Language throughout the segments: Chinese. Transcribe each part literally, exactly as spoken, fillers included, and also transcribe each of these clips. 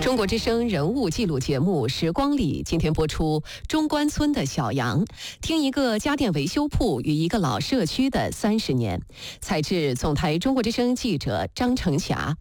中国之声人物记录节目《时光里》今天播出中关村的小杨，听一个家电维修铺与一个老社区的三十年。采自总台中国之声记者张成霞。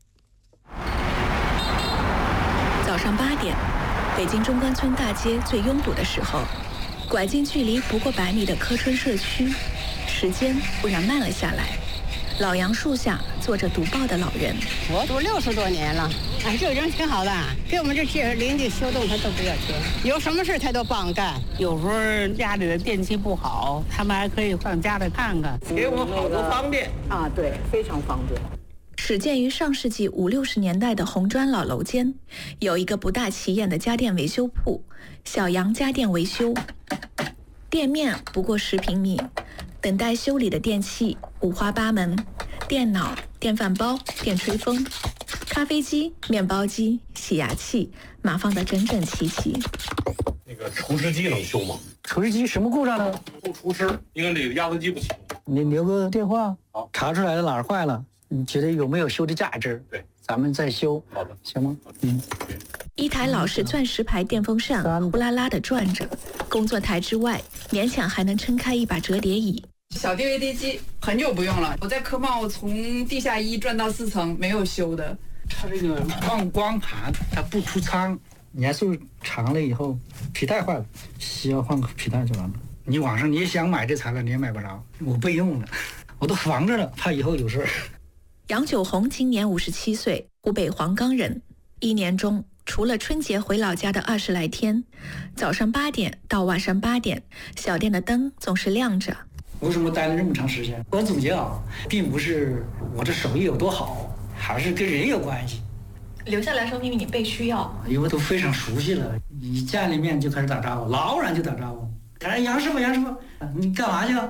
早上八点，北京中关村大街最拥堵的时候，拐进距离不过百米的柯春社区，时间忽然慢了下来。老杨树下坐着读报的老人， 我读六十多年了，哎，这人挺好的，给我们这些邻居修动他都不要钱，有什么事他都帮干。 有时候家里的电器不好，他们还可以上家里看看， 给我们好多方便啊，对，非常方便。 始建于上世纪五六十年代的红砖老楼间，有一个不大起眼的家电维修铺——小杨家电维修。店面不过十平米，等待修理的电器五花八门：电脑、电饭煲、电吹风、咖啡机、面包机、洗牙器，码放得整整齐齐。 那个除湿机能修吗？ 除湿机什么故障呢？ 不除湿，应该那个压缩机不行。 你留个电话，好，查出来了哪儿坏了，你觉得有没有修的价值？ 对， 咱们再修。 好的， 行吗？嗯。 一台老式钻石牌电风扇呼啦啦地转着，工作台之外勉强还能撑开一把折叠椅。 小 D V D 机很久不用了，我在科贸从地下一转到四层没有修的。 它这个放光盘它不出仓，年数长了以后皮带坏了，需要换个皮带就完了。你网上你也想买这材料你也买不着，我备用的，我都防着了，怕以后有事儿。 杨九红今年五十七岁，湖北黄冈人。一年中除了春节回老家的二十来天，早上八点到晚上八点，小店的灯总是亮着。 为什么待了这么长时间？我总结啊，并不是我这手艺有多好，还是跟人有关系。 留下来说明你被需要， 因为都非常熟悉了，一见了面就开始打招呼，老远就打招呼。哎，杨师傅，杨师傅，你干嘛去啊？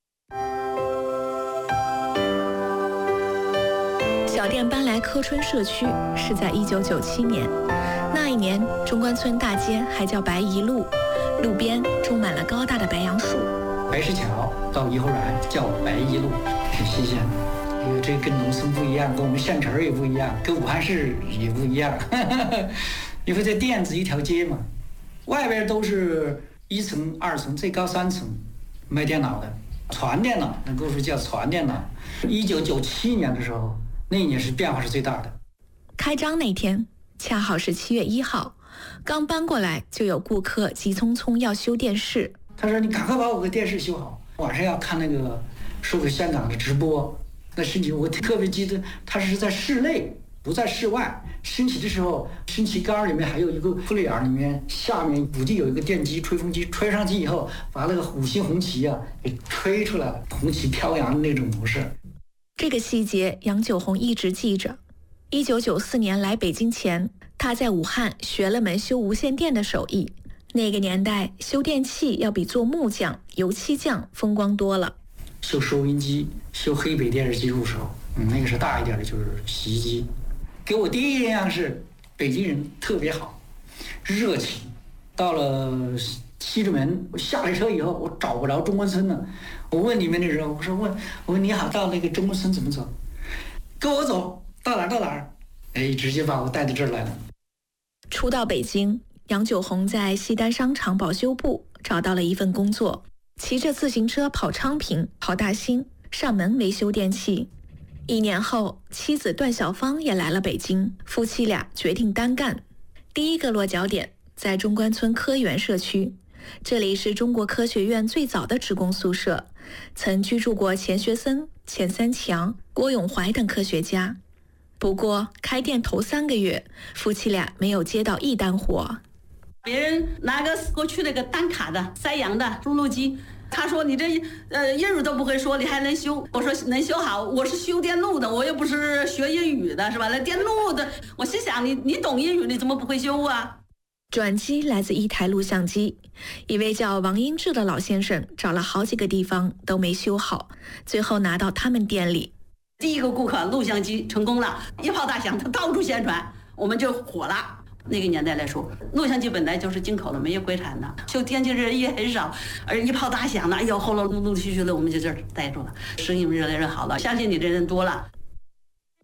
小店搬来柯春社区是在一九九七年，那一年中关村大街还叫白宜路，路边种满了高大的白杨树。 白石桥到颐和园叫白宜路，挺新鲜的。因为这跟农村不一样，跟我们县城也不一样，跟武汉市也不一样。因为这店子一条街嘛，外边都是一层、二层，最高三层卖电脑的，传电脑，能够说叫传电脑。一九九七年的时候。那一年是变化是最大的。 开张那天恰好是七月一号，刚搬过来就有顾客急匆匆要修电视。 他说：“你赶快把我个电视修好，晚上要看那个说给香港的直播。”那升旗我特别记得，他是在室内，不在室外。升旗的时候，升旗杆里面还有一个扑脸，里面下面估计有一个电机、吹风机，吹上去以后，把那个五星红旗啊给吹出来了，红旗飘扬的那种模式。 这个细节杨九红一直记着。一九九四年来北京前，他在武汉学了门修无线电的手艺。那个年代修电器要比做木匠、油漆匠风光多了。 修收音机、修黑北电视机入手，嗯，那个是大一点的，就是洗衣机。给我第一印象是北京人特别好，热情。到了西直门，我下了车以后，我找不着中关村了。我问里面的人，我说问，我说你好，到那个中关村怎么走？跟我走到哪儿到哪儿？哎，直接把我带到这儿来了。 初到北京，杨九红在西单商场保修部找到了一份工作，骑着自行车跑昌平、跑大兴，上门维修电器。一年后，妻子段小芳也来了北京，夫妻俩决定单干。第一个落脚点在中关村科园社区，这里是中国科学院最早的职工宿舍，曾居住过钱学森、钱三强、郭永怀等科学家。不过开店头三个月，夫妻俩没有接到一单活。 别人拿个过去那个单卡的三洋的输入机，他说你这呃英语都不会说，你还能修？我说能修好，我是修电路的，我又不是学英语的，是吧？那电路的，我心想你你懂英语，你怎么不会修啊？ 转机来自一台录像机，一位叫王英志的老先生找了好几个地方都没修好，最后拿到他们店里。 第一个顾客录像机成功了，一炮大响，他到处宣传，我们就火了。那个年代来说，录像机本来就是进口的，没有国产的，修电器人也很少，而一炮打响了，哎呦，后来陆陆续续的我们就这儿待住了，生意越来越好了，相信你的人多了。